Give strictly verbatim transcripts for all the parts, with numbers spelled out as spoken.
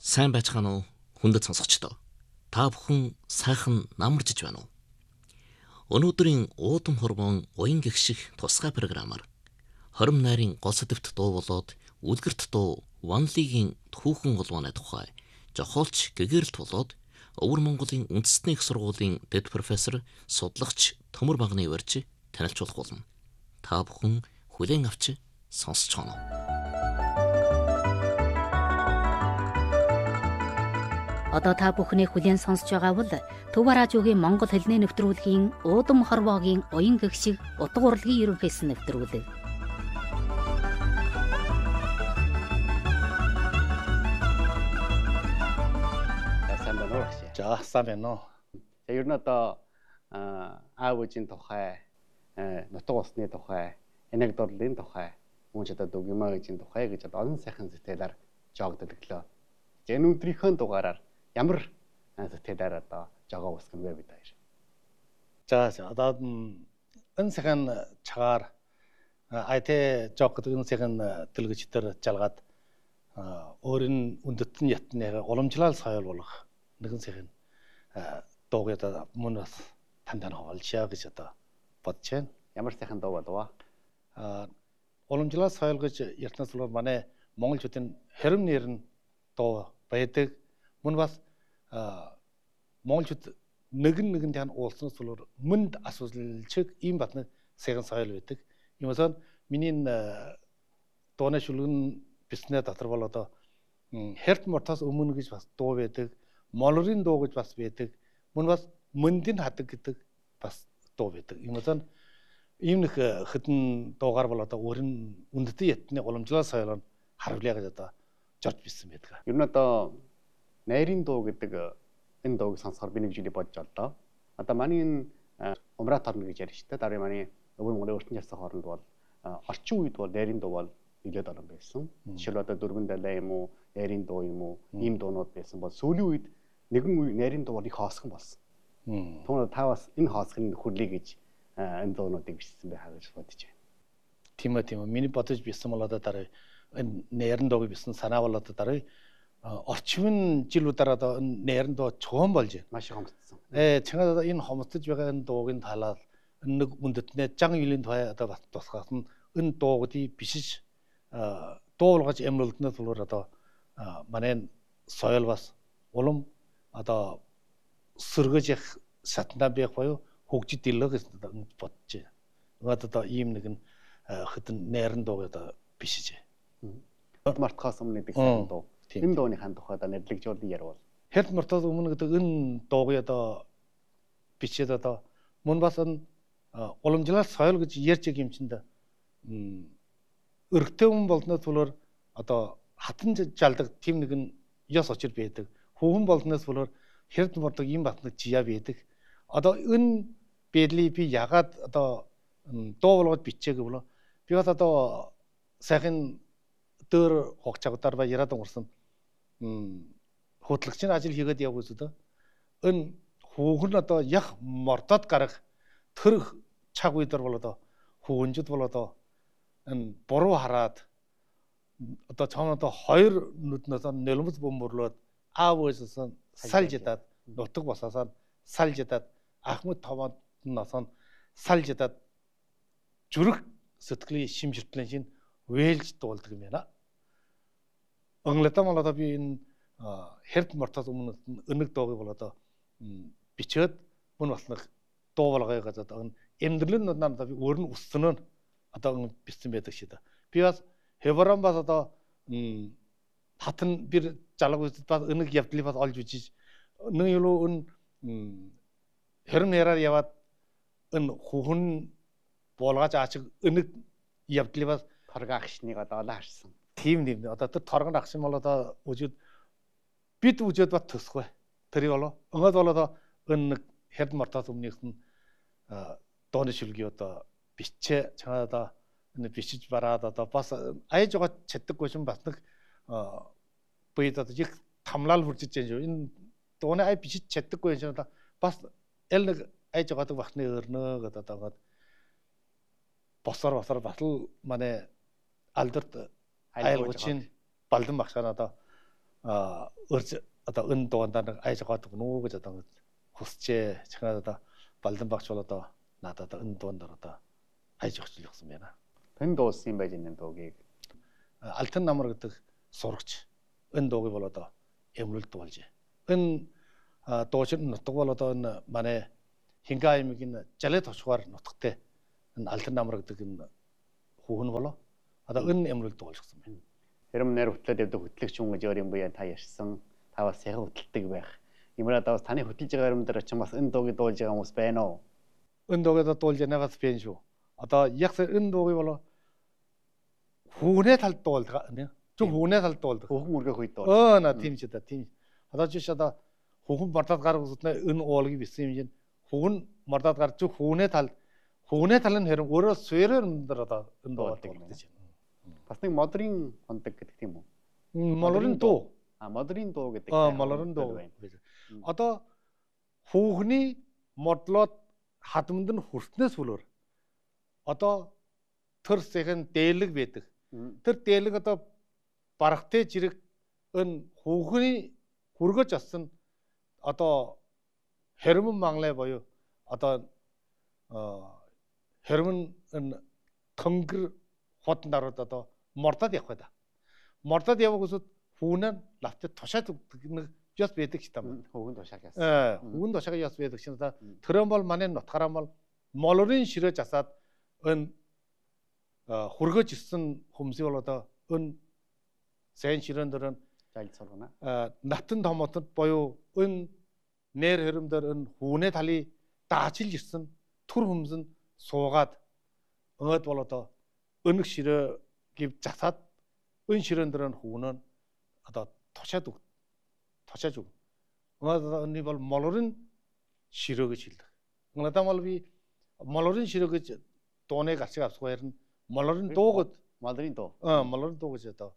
Сайн байцгаана уу хүндэт сонсогчдоо. Та бүхэн сайхан намаржиж байна уу? Өнөөдрийн уудам хормон уян гихших тусгай програмаар хором найрын гол сэдвт дуу болоод үлгэрт дуу Ванлигийн түүхэн улмааны тухай жохоолч гэгэрэлт болоод Өвөр Монголын үндэстний их сургуулийн дэд профессор судлагч Төмөр Багны урьж танилцуулах болно. Та бүхэн хүлээн авч сонсож байна уу? Одоо та бүхний хүлээн сонсож байгаа бол Төв радиогийн Монгол хэлний нэвтрүүлгийн уудам хорвоогийн уян гихшиг утга урлагийн ерөнхийсэн нэвтрүүлэг. Сайн байна уу? За сайн байна уу. За ер нь одоо аав ээжийн тухай, нутаг усны тухай, энэг дурлалын тухай, мөн ч одоо дүгмаа ээжийн тухай гэж одоо олон сайхан сэтгэлээр жогддог лөө. За энэ өдрийнхөө дугаараар ямар сэтгэлээр одоо жогоо усгэн бэ бид хоёр. За одоо энэ сайхан чагаар айтэй жог гэдэг энэ сайхан дэлгэжтэр жалгаад өөрийн үндэстэн ятны уламжлал соёл болох нэгэн сайхан дууг одоо мөн бас тандаа хавалшаа гэж одоо бодож байна. Ямар сайхан дуу болов аа? Уламжлал соёл гэж яртнаас бол манай монголчуудын хором нэрн дуу байдаг. Мөн бас монголчууд нэгэн нэгэн тань уулснаас бол мөнд асуулчиг ийм батны сайхан соёл байдаг. Юмсан миний дууны шүлгэн биснэ дотор бол одоо Херт мортоос өмнө гэж бас дуу байдаг. Молорын дуу гэж бас байдаг. Мөн бас мөндийн хадаг гэдэг бас дуу байдаг. Юмсан ийм нэг хэдэн дуугаар бол одоо өөрийн үндэстэн ятны уламжлал соёлоор харуулъя гэж одоо жорж бисэн байдаг. Ер нь одоо найрын дуу гэдэг энэ дууг сонсохоор би нэг зүйлийг бодож олдоо. Одоо манай энэ умраа торно гэж ярьж та дараа манай Өвөр Монголын өртөн жарсан хооронд бол орчин үед бол найрын дуу бол нэлээд орон байсан. Жишээл одоо дөрвөн далай юм уу, найрын дуу юм уу, ийм дуунууд байсан бол сүүлийн үед нэгэн үе найрын дуу бол их хоосхон болсон. Түүнээ та бас энэ хоосхын хүрлээ гэж энэ дуунуудыг бичсэн байхаа гэж бодож байна. Тийм ээ, тийм ээ. Миний бодож бисэн бол одоо дараа энэ найрын дууг бисэн санаа бол одоо дараа орчмын жилүүдээр одоо энэ найрын дуу чухам болж байна. Маш их хомцсон. Э чанга одоо энэ хомцож байгаа энэ дуугийн талаар нэг үндэтнээ жан юлийн тухай одоо бас тусгаас нь энэ дуугдыг бишиж дуулгаж эмрэлднээс болоор одоо манай соёл бас улам одоо сөргөж их сатнаа байх боيو хөгжид илээ гэж бодож байна. Нөгөө одоо ийм нэгэн хэдэн найрын дуу одоо бишиж. Мартахаас өмнө гэдэг сайхан дуу. Энэ дууны хаан тухай одоо нэрлэгжүүлэн ярил. Херт мартахаас өмнө гэдэг энэ дууг одоо бичээд одоо мөн бас энэ уламжлал соёл гэж ярьж байгаа юм чинь да өргөтэй хүн болсноос болоор одоо хатан жалдаг тийм нэгэн ёс очир байдаг. Хүүхэн болсноос болоор херт мартах ийм батнаг жия байдаг. Одоо энэ бэлий би ягаад одоо дуу болгоод бичээг болоо. Би бас одоо сайхан дөр хогчагдар ба яраад өнгөрсөн хөтлөгчийн ажил хийгээд явах үзэдэ. Энэ хүүхэн одоо яг мордод гарах тэр чаг үедэр бол одоо хүүхэнжид бол одоо энэ буруу хараад одоо цаана одоо хоёр нүднээс нөлмөс бөмбөрлөөд аав ээжээс салж ядаад нутаг босоосаа салж ядаад ахмад товоод носон салж ядаад зүрх сэтгэлийн шим ширтлийн шин вээлж дуулдаг юм байна. Онглотон бол одоо би энэ Херт мортоос өмнө өнөг дуугийг бол одоо бичээд мөн бас нэг дуу болгоё гэж одоо энэ эмдрэлийн нуунаар одоо би өөр нь өссөнөө одоо бичсэн байдаг шиг да. Би бас Хеврон бас одоо хатан бир жалаг үзэд бас өнөг явдлыг бас олж үзэж нэг юу өн хэрм яраар яваад энэ хүүхэн буулгаж аачиг өнөг явдлыг бас торгон агшныг одоо олоо харсан. Тийм нэм. Одоо тэр торгон агшин бол одоо үжид бид үжид бат төсгүй. Тэр болоо. 응од бол одоо энэ Херт мортоос өмнөхс нь дооны шүлгийг одоо бичээ чанаа одоо энэ бичиж бараад одоо бас аяж байгаа чаддаггүй шин бас нэг бид одоо их тамлал хүрчиж байна шүү. Энэ дууны ай бичиж чаддаггүй шин одоо бас эл нэг аяж байгаадаг бахны өрнөө гэдэг одоо босоор босоор батал манай алдарт айлгуучин балдан багшаа одоо 아 어째 어떤 은도한다는 아이자 같은 거 그저 당 호스제 청하다 발든 박초라다 나다다 은도한다라다 아이자 줄렸으면은 pen 도스 임베지는 도기 알튼 나무를 그때 소르치 은도게 벌어다 에물 도알지 은 도신 또 벌어다 만에 hingaimigin chale thoshwar notkte altan namrag tgin хуун болоо одоо өн эмрэл дуулсан байна. Хэрэм нэр хөтлөд явдаг хөтлөгч хүн гэж өөр юм буяа та ярьсан. Та бас яг хөтлөдөг байх. Имраа та бас таны хөтлөж байгаа юм дээр ч бас энэ дуугийг дуулж байгаа хүмүүс байна уу? 은 дуугаа дуулж байгаас байна шүү. Одоо яг 은 дуугийг болоо хүүнээ талд дуулдаг нэ. Зөв хүүнээ талд дуулдаг. Хүүхэн үргэх үед дуулдаг. Өө на тийм ч одоо тийм. Одоо жишээ одоо хүүхэн бардад гаргах үснэ 은 уулгийг бисэн юм чинь хүүхэн мордад гарч хүүнээ талд хүүнээ тал нь хэрэг өөрөө суурээр өндөр одоо 은 дуулдаг юм гэж байна. Бас нэг модерн хондог гэдэг тийм үү? Молорын дуу. А модерн дуу гэдэг. Аа молорын дуу. Одоо хүүхний модлоод хадамд нь хүрснээс үлээр одоо төр сэхэн дээлэг байдаг. Тэр дээлэг одоо барахтай жирэг 은 хүүхний хүргэж авсан одоо хэрмэн манглай боёо одоо хэрмэн тонгор хотон дарууд одоо мордод явах байда. Мордод явах усуд хүүнээ лавтад тушаад нэг яс байдаг ч юм. Хүүхэн тушааг яс. Э, хүүхэн тушааг яс байдаг чинь одоо төрөн бол манай нутгараа бол молорын ширээ жасаад 은 хүргэж ирсэн хүмүүсийг бол одоо 은 сайн ширээн дээр жайл сургана. э натан томотод боёо 은 нэр хэрэмдэр 은 хүүнээ талыг даачилж ирсэн түр хүмүүс нь суугаад өөд бол одоо өнөх ширээ гів засаад 은 ширээн дээр нь хүүнээ одоо тушаад үг тушааж үг. Одоо энэ бол молорын ширээ гэж хэлдэг. Надад бол би молорын ширээ гэж дууныг ашиг авсгүй харин молорын дуугад Модерн дуу. аа молорын дуу гэж одоо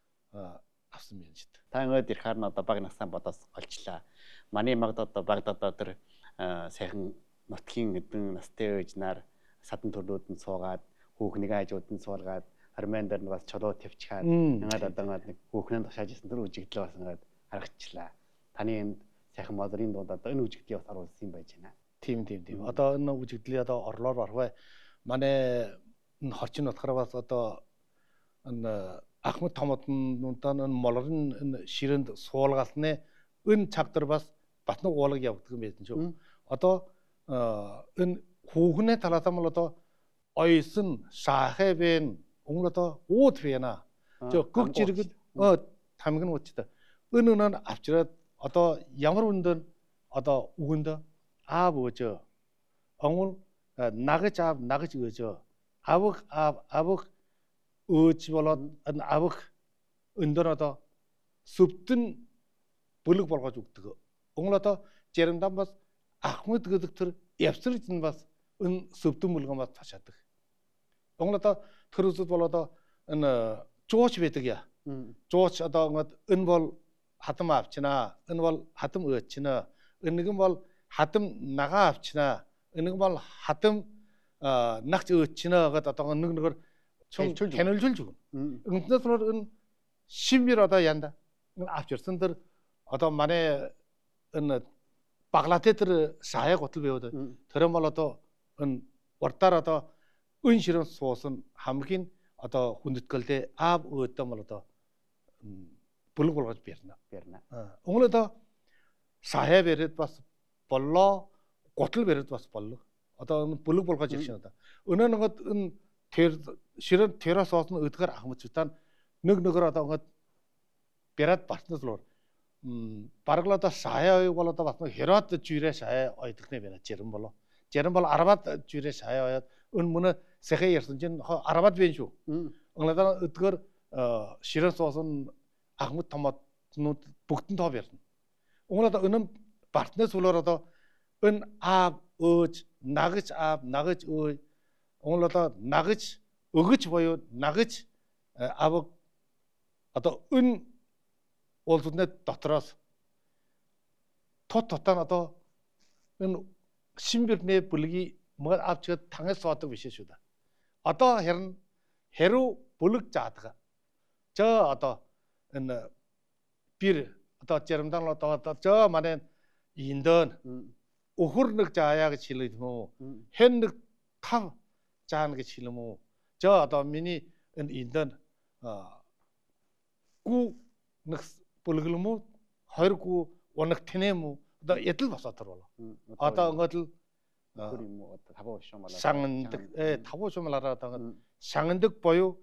авсан юм шиг. Та ингээд ирэхээр нь одоо баг насаа бодоос олчлаа. Манай магад одоо багад одоо тэр сайхан нутгийн эдэн настай ээж нар садан төрлөөд нь суугаад хүүхнийг хажууд нь суулгаад армян дээр нь бас чулуу тавьчихаад ингээд одоо нэг хүүхнээ тушааж исэн тэр үжигдлээ бас ингээд харагчлаа. Таны энд сайхан модерн дууд одоо энэ үжигдлийг бас оруулсан юм байж байна. Тийм тийм тийм. Одоо энэ үжигдлээ одоо орлоор орвай. Манай энэ хорчин утгаараа бас одоо энэ Ахмад томоднуудаа энэ молорын энэ ширэнд суулгаалны энэ чагтар бас батнаг уулаг явагддаг юм байсан шүү. Одоо энэ хүүхнээ талаасаа мал одоо ойсон шахэ бэн өнгө одоо ууд байна. Жоо гүг жиргэл тамиг нь уучтай. 은 은은 앞지라 одоо ямар өндөр одоо үгэнд аав өгөөж 엉울 нагаж аав нагаж өгөөж авах аав авах өөж болоод авах өндөр одоо сүвтэн бүлэг болгож өгдөг. 엉ул одоо жирэндам бас ахмад гэдэг тэр явсарч нь бас 은 сүвтэн бүлгэн бас ташаадаг. 엉ул одоо тэр үсэд бол одоо энэ жууч байдаг яа. жууч одоо ингээд 은 бол хадам авчнаа. Энэ бол хадам өөчнаа. Энэгэн бол хадам нагаа авчнаа. Энэг бол хадам нагч өөчнаа гэдэг одоо нэг нэгээр танилцуулж өгнө. Энэс бол энэ шимбэр одоо янда. авчирсан тэр одоо манай энэ баглаатай тэр сая готл байвд. Тэр бол одоо энэ урдаар одоо өн ширэн суусан хамгийн одоо хүндэтгэлтэй аав өөдөө бол одоо бүлэг болгож бэрнэ. Бэрнэ. өнгөлөө одоо сая бэрэд бас боллоо, готл бэрэд бас боллоо. Одоо бүлэг болгож ирж байна одоо. Өнөө нэгэд энэ тэр ширэн тэрос соосон өдгөр ахмадчтаа нэг нэгээр одоо ингээд бэрад бартнаас л баргалаа одоо сая оёг бол одоо бас хэрод жирэ сая ойдгны байна. Жирэн болоо. Жирэн бол арабад жирэ сая оёд өн мөнө сэхэ ярьсан чинь арабад байна шүү. Өнгөлөө өдгөр ширэн соосон ахмад томоднууд бүгдэн тоо ярина. Өнгөлөө өнөө бартнаас үлээр одоо өн аав өөж нагаж аав нагаж өө өнгөлөө нагаж өгөж боёо нагаж аав одоо өн уулзны дотроос тот тотан одоо энэ шимбэрний бүлгийн мөр авчгаад тангаас суудаг биш шүү дээ. Одоо харин хэрүү бүлэг заадаг. Жоо одоо энэ bir ata çerimden ata ata ça manen indan uhurnik cahaya çilidmo hendik tav canı çilimo ça ata mini en indan ku nek pulgulmo hayır ku onak tenemu da yetil basatır ola ata ngatil 그림 뭐 타보시면 상은득 에 타보시면 알아 상은득 보여